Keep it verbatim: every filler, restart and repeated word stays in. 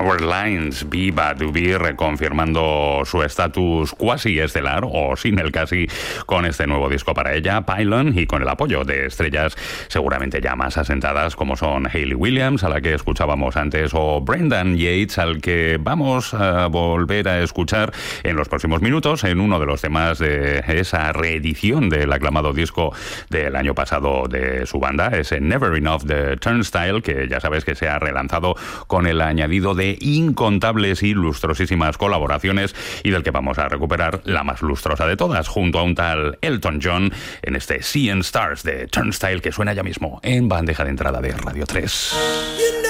Our Lines, Viva to Be, reconfirmando su estatus cuasi estelar, o sin el casi, con este nuevo disco para ella, Pylon, y con el apoyo de estrellas seguramente ya más asentadas como son Hayley Williams, a la que escuchábamos antes, o Brendan Yates, al que vamos a volver a escuchar en los próximos minutos en uno de los temas de esa reedición del aclamado disco del año pasado de su banda, ese Never Enough de Turnstile, que ya sabes que se ha relanzado con el añadido de incontables y lustrosísimas colaboraciones, y del que vamos a recuperar la más lustrosa de todas, junto a un tal Elton John, en este Seeing Stars de Turnstile, que suena ya mismo en bandeja de entrada de Radio tres.